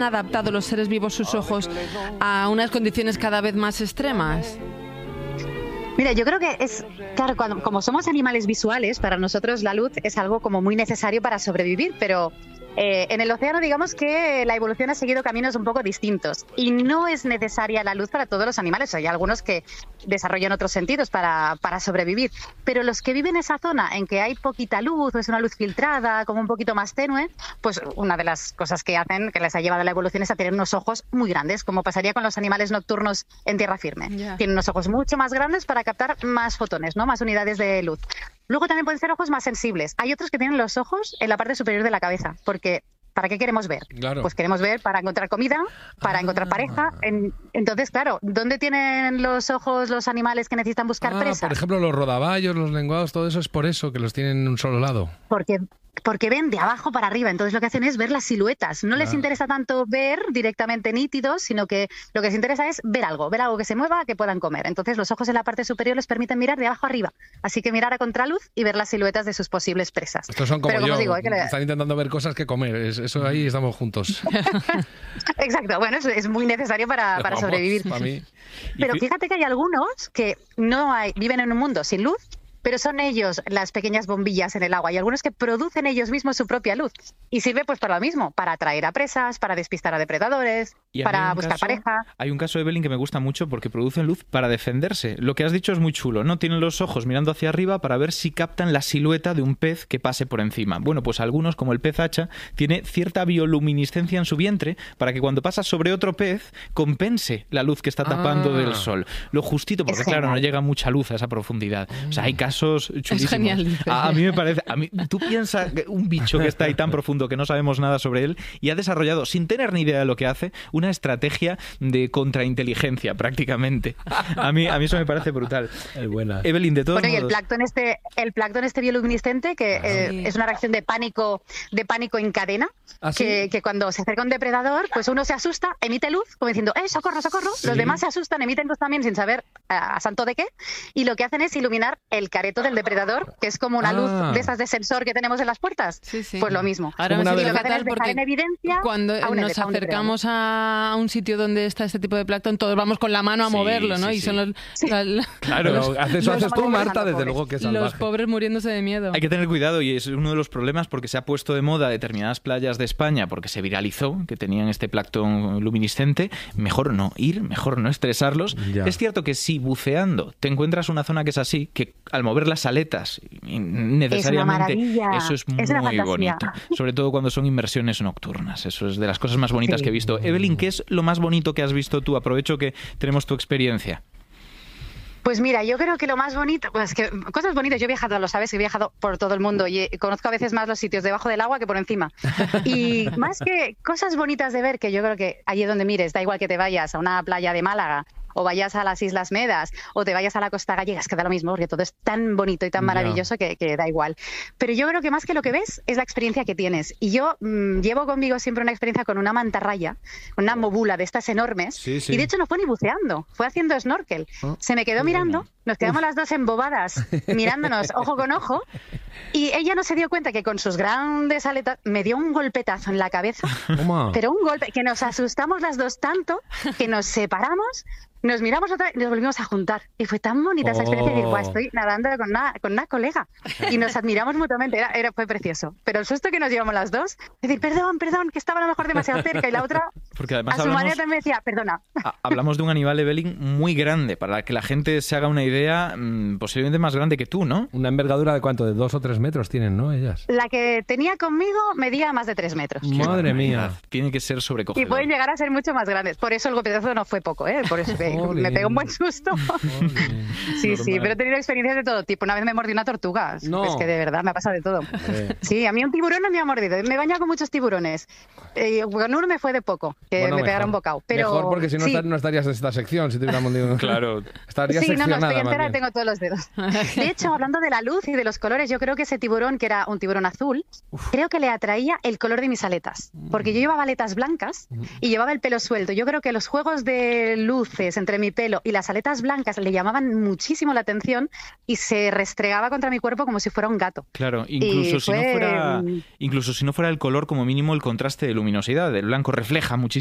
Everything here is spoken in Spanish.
adaptado los seres vivos sus ojos a unas condiciones cada vez más extremas? Mira, yo creo que es, claro, como somos animales visuales, para nosotros la luz es algo como muy necesario para sobrevivir, pero en el océano digamos que la evolución ha seguido caminos un poco distintos y no es necesaria la luz para todos los animales. Hay algunos que desarrollan otros sentidos para sobrevivir, pero los que viven en esa zona en que hay poquita luz o es una luz filtrada, como un poquito más tenue, pues una de las cosas que hacen, que les ha llevado a la evolución, es a tener unos ojos muy grandes, como pasaría con los animales nocturnos en tierra firme. Yeah. Tienen unos ojos mucho más grandes para captar más fotones, ¿no? Más unidades de luz. Luego también pueden ser ojos más sensibles. Hay otros que tienen los ojos en la parte superior de la cabeza, porque ¿para qué queremos ver? Claro. Pues queremos ver para encontrar comida, para encontrar pareja. Entonces, claro, ¿dónde tienen los ojos los animales que necesitan buscar presas? Por ejemplo, los rodaballos, los lenguados, todo eso es por eso, que los tienen en un solo lado. Porque ven de abajo para arriba, entonces lo que hacen es ver las siluetas. No les interesa tanto ver directamente nítidos, sino que lo que les interesa es ver algo que se mueva, que puedan comer. Entonces los ojos en la parte superior les permiten mirar de abajo arriba, así que mirar a contraluz y ver las siluetas de sus posibles presas. Estos son como yo, están intentando ver cosas que comer, eso ahí estamos juntos. Exacto, bueno, es muy necesario para sobrevivir. Para mí. Pero fíjate que hay algunos que viven en un mundo sin luz, pero son ellos las pequeñas bombillas en el agua. Hay algunos que producen ellos mismos su propia luz y sirve pues para lo mismo, para atraer a presas, para despistar a depredadores, para buscar pareja. Hay un caso, Evelyn, que me gusta mucho porque producen luz para defenderse. Lo que has dicho es muy chulo, ¿no? Tienen los ojos mirando hacia arriba para ver si captan la silueta de un pez que pase por encima. Bueno, pues algunos, como el pez hacha, tiene cierta bioluminiscencia en su vientre para que cuando pasa sobre otro pez compense la luz que está tapando del sol. Lo justito, porque claro, no llega mucha luz a esa profundidad. O sea, hay casos chulísimos. Es genial. A mí me parece... tú piensas que un bicho que está ahí tan profundo que no sabemos nada sobre él y ha desarrollado, sin tener ni idea de lo que hace, una estrategia de contrainteligencia, prácticamente. A mí eso me parece brutal. Es buena. Evelyn, de todos modos... Y el plancton bioluminiscente, que es una reacción de pánico en cadena, que cuando se acerca un depredador, pues uno se asusta, emite luz, como diciendo, socorro, socorro. Sí. Los demás se asustan, emiten luz también sin saber a santo de qué, y lo que hacen es iluminar el careto del depredador, que es como una luz de esas de sensor que tenemos en las puertas. Sí. Pues lo mismo. Ahora me siento fatal porque en evidencia cuando nos acercamos a un sitio donde está este tipo de plancton, todos vamos con la mano a moverlo, ¿no? Y son los... Claro, eso haces tú, Marta, desde luego que es salvaje. Los pobres muriéndose de miedo. Hay que tener cuidado y es uno de los problemas porque se ha puesto de moda determinadas playas de España porque se viralizó que tenían este plancton luminiscente. Mejor no ir, mejor no estresarlos. Ya. Es cierto que si buceando te encuentras una zona que es así, que al mover las aletas necesariamente eso es muy bonito, sobre todo cuando son inmersiones nocturnas. Eso es de las cosas más bonitas que he visto. Evelyn, ¿qué es lo más bonito que has visto tú? Aprovecho que tenemos tu experiencia. Pues mira, yo creo que lo más bonito, pues que cosas bonitas, yo he viajado, lo sabes, he viajado por todo el mundo y conozco a veces más los sitios debajo del agua que por encima. Y más que cosas bonitas de ver, que yo creo que allí donde mires, da igual que te vayas a una playa de Málaga o vayas a las Islas Medas o te vayas a la Costa Gallega, es que da lo mismo, porque todo es tan bonito y tan maravilloso que da igual. Pero yo creo que más que lo que ves es la experiencia que tienes. Y yo llevo conmigo siempre una experiencia con una mantarraya, una movula de estas enormes, y de hecho no fue ni buceando, fue haciendo snorkel. Se me quedó mirando, nos quedamos las dos embobadas mirándonos ojo con ojo, y ella no se dio cuenta que con sus grandes aletas me dio un golpetazo en la cabeza, pero un golpe que nos asustamos las dos tanto que nos separamos, nos miramos otra vez y nos volvimos a juntar. Y fue tan bonita esa experiencia de decir, estoy nadando con una colega. Y nos admiramos mutuamente, fue precioso. Pero el susto que nos llevamos las dos, decir, perdón, que estaba a lo mejor demasiado cerca. Y la otra, porque además a su manera también me decía, perdona. Hablamos de un animal, Evelyn, muy grande, para que la gente se haga una idea, posiblemente más grande que tú, ¿no? Una envergadura de ¿cuánto? De 2 o 3 metros tienen, ¿no? Ellas. La que tenía conmigo medía más de 3 metros. Madre mía. Tiene que ser sobrecogedor. Y pueden llegar a ser mucho más grandes. Por eso el golpetazo no fue poco, Por eso me pegó un buen susto. Sí, pero he tenido experiencias de todo tipo. Una vez me mordió una tortuga. No. Es que de verdad me ha pasado de todo. Sí, a mí un tiburón no me ha mordido. Me he bañado con muchos tiburones. Con uno me fue de poco. que me pegara un bocado. Pero, mejor, porque si no, no estarías en esta sección, si te hubiéramos dicho. Claro. Estarías seccionada. No, estoy entera, tengo todos los dedos. De hecho, hablando de la luz y de los colores, yo creo que ese tiburón, que era un tiburón azul, creo que le atraía el color de mis aletas, porque yo llevaba aletas blancas y llevaba el pelo suelto. Yo creo que los juegos de luces entre mi pelo y las aletas blancas le llamaban muchísimo la atención y se restregaba contra mi cuerpo como si fuera un gato. Claro, incluso si no fuera el color, como mínimo el contraste de luminosidad. El blanco refleja muchísimo